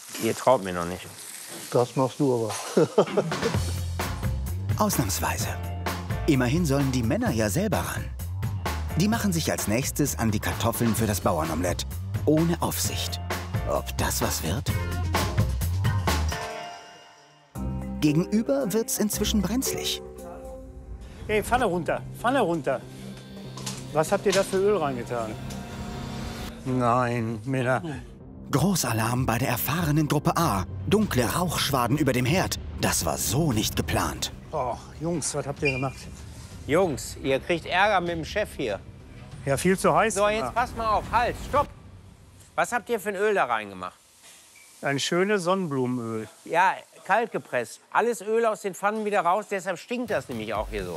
Ihr traut mir noch nicht. Das machst du aber. Ausnahmsweise. Immerhin sollen die Männer ja selber ran. Die machen sich als nächstes an die Kartoffeln für das Bauernomelett. Ohne Aufsicht. Ob das was wird? Gegenüber wird's inzwischen brenzlig. Hey, Pfanne runter, Pfanne runter. Was habt ihr da für Öl reingetan? Nein, Männer. Großalarm bei der erfahrenen Gruppe A. Dunkle Rauchschwaden über dem Herd. Das war so nicht geplant. Oh, Jungs, was habt ihr gemacht? Jungs, ihr kriegt Ärger mit dem Chef hier. Ja, viel zu heiß. So, jetzt passt mal auf. Halt, stopp. Was habt ihr für ein Öl da reingemacht? Ein schönes Sonnenblumenöl. Ja, kalt gepresst. Alles Öl aus den Pfannen wieder raus, deshalb stinkt das nämlich auch hier so.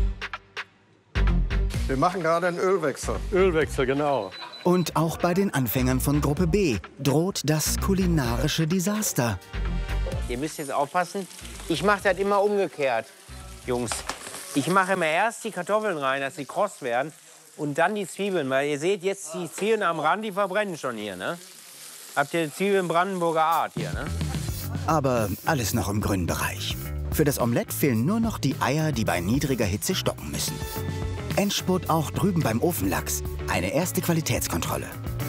Wir machen gerade einen Ölwechsel. Ölwechsel, genau. Und auch bei den Anfängern von Gruppe B droht das kulinarische Desaster. Ihr müsst jetzt aufpassen. Ich mache das immer umgekehrt, Jungs. Ich mache immer erst die Kartoffeln rein, dass sie kross werden. Und dann die Zwiebeln. Weil ihr seht jetzt, die Zwiebeln am Rand, die verbrennen schon hier, ne? Habt ihr Zwiebeln Brandenburger Art hier, ne? Aber alles noch im grünen Bereich. Für das Omelett fehlen nur noch die Eier, die bei niedriger Hitze stocken müssen. Endspurt auch drüben beim Ofenlachs. Eine erste Qualitätskontrolle.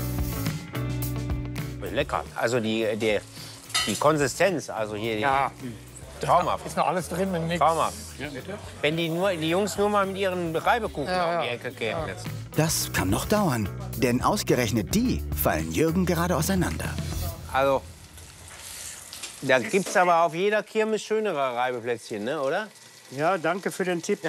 Lecker. Also die Konsistenz, also hier. Ja. Traumhaft. Ist noch alles drin, wenn nichts. Traumhaft. Wenn die Jungs nur mal mit ihren Reibekuchen um die Ecke kämen jetzt. Das kann noch dauern, denn ausgerechnet die fallen Jürgen gerade auseinander. Also, da gibt's aber auf jeder Kirmes schönere Reibeplätzchen, ne, oder? Ja, danke für den Tipp.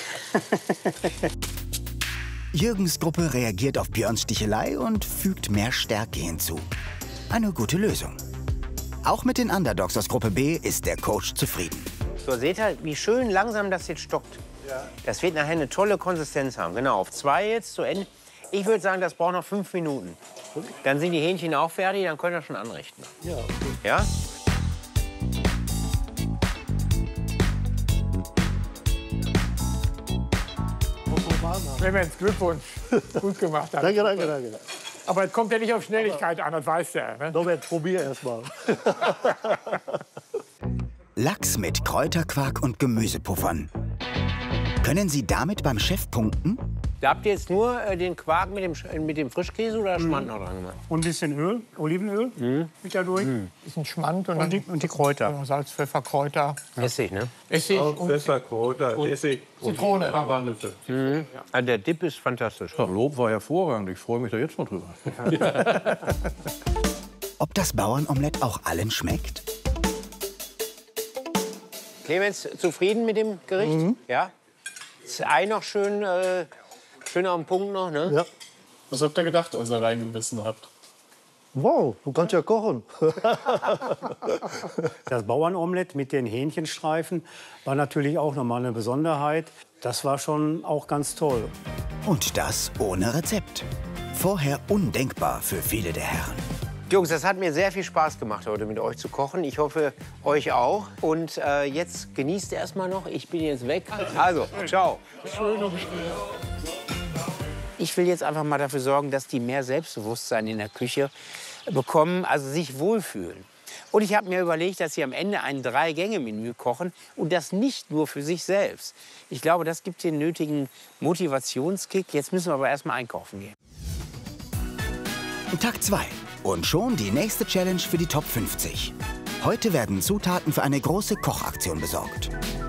Jürgens Gruppe reagiert auf Björns Stichelei und fügt mehr Stärke hinzu. Eine gute Lösung. Auch mit den Underdogs aus Gruppe B ist der Coach zufrieden. So, seht ihr, wie schön langsam das jetzt stockt. Ja. Das wird nachher eine tolle Konsistenz haben. Genau, auf 2 jetzt zu Ende. Ich würde sagen, das braucht noch 5 Minuten. Dann sind die Hähnchen auch fertig, dann könnt ihr schon anrichten. Ja, okay. Ja? Clemens, Glückwunsch. Gut gemacht. Danke, danke, danke. Aber es kommt ja nicht auf Schnelligkeit an, das weißt du ja. Ne? Norbert, probier erst mal. Lachs mit Kräuterquark und Gemüsepuffern. Können Sie damit beim Chef punkten? Da habt ihr jetzt nur den Quark mit dem Frischkäse oder Schmand noch dran gemacht? Und ein bisschen Öl, Olivenöl, mit da durch. Bisschen Schmand Und die Kräuter. Salz, Pfeffer, Kräuter. Essig, ne? Essig und Pfeffer, Kräuter, Essig, Zitrone. Walnüsse. Also der Dip ist fantastisch. Das Lob war hervorragend. Ich freue mich da jetzt mal drüber. Ob das Bauernomelett auch allen schmeckt? Clemens, zufrieden mit dem Gericht? Ja? Das Ei noch schön, schön auf den Punkt noch, ne? Ja. Was habt ihr gedacht, als ihr reingebissen habt? Wow, du kannst ja kochen. Das Bauernomelett mit den Hähnchenstreifen war natürlich auch noch mal eine Besonderheit. Das war schon auch ganz toll. Und das ohne Rezept. Vorher undenkbar für viele der Herren. Jungs, das hat mir sehr viel Spaß gemacht, heute mit euch zu kochen. Ich hoffe, euch auch. Und jetzt genießt erst mal noch. Ich bin jetzt weg. Also, ciao. Ich will jetzt einfach mal dafür sorgen, dass die mehr Selbstbewusstsein in der Küche bekommen, also sich wohlfühlen. Und ich habe mir überlegt, dass sie am Ende ein 3-Gänge-Menü kochen und das nicht nur für sich selbst. Ich glaube, das gibt den nötigen Motivationskick. Jetzt müssen wir aber erst mal einkaufen gehen. Tag 2. Und schon die nächste Challenge für die Top 50. Heute werden Zutaten für eine große Kochaktion besorgt.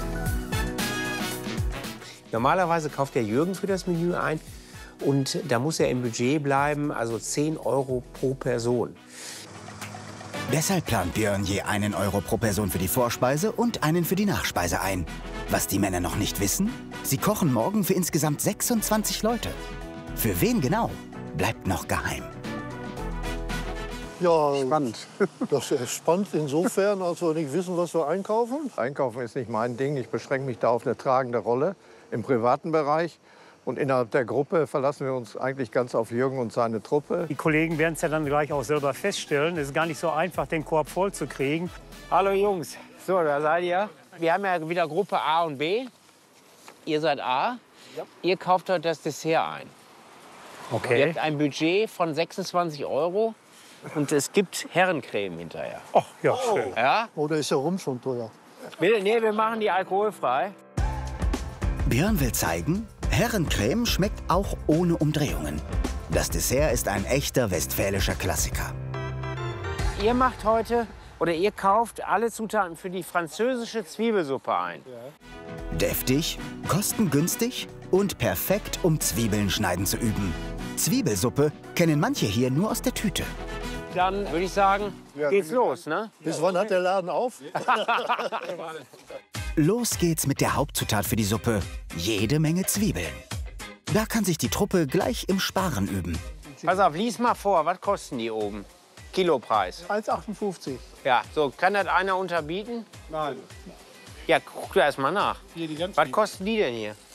Normalerweise kauft der Jürgen für das Menü ein und da muss er im Budget bleiben, also 10 € pro Person. Deshalb plant Björn je 1 € pro Person für die Vorspeise und einen für die Nachspeise ein. Was die Männer noch nicht wissen, sie kochen morgen für insgesamt 26 Leute. Für wen genau, bleibt noch geheim. Ja, Spannend. das ist spannend insofern, als wir nicht wissen, was wir einkaufen. Einkaufen ist nicht mein Ding. Ich beschränke mich da auf eine tragende Rolle im privaten Bereich. Und innerhalb der Gruppe verlassen wir uns eigentlich ganz auf Jürgen und seine Truppe. Die Kollegen werden es ja dann gleich auch selber feststellen. Es ist gar nicht so einfach, den Korb voll zu kriegen. Hallo Jungs, so, da seid ihr. Wir haben ja wieder Gruppe A und B. Ihr seid A. Ja. Ihr kauft heute das Dessert ein. Ihr Okay. habt ein Budget von 26 €. Und es gibt Herrencreme hinterher. Ach, ja, schön. Ja? Oder ist der Rum schon teuer? Nee, wir machen die alkoholfrei. Björn will zeigen, Herrencreme schmeckt auch ohne Umdrehungen. Das Dessert ist ein echter westfälischer Klassiker. Ihr macht heute oder ihr kauft alle Zutaten für die französische Zwiebelsuppe ein. Deftig, kostengünstig und perfekt, um Zwiebeln schneiden zu üben. Zwiebelsuppe kennen manche hier nur aus der Tüte. Dann würde ich sagen, geht's los, ne? Bis wann hat der Laden auf? Los geht's mit der Hauptzutat für die Suppe, jede Menge Zwiebeln. Da kann sich die Truppe gleich im Sparen üben. Pass auf, lies mal vor, was kosten die oben? Kilopreis. 1,58. Ja, so, kann das einer unterbieten? Nein. Ja, guck da erst mal nach. Hier die ganz Was kosten die denn hier?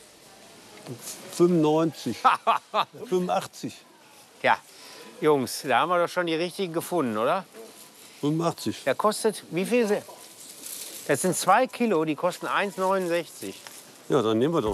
95. 85. Ja, Jungs, da haben wir doch schon die richtigen gefunden, oder? 85. Der kostet, wie viel? Das sind 2 Kilo, die kosten 1,69. Ja, dann nehmen wir doch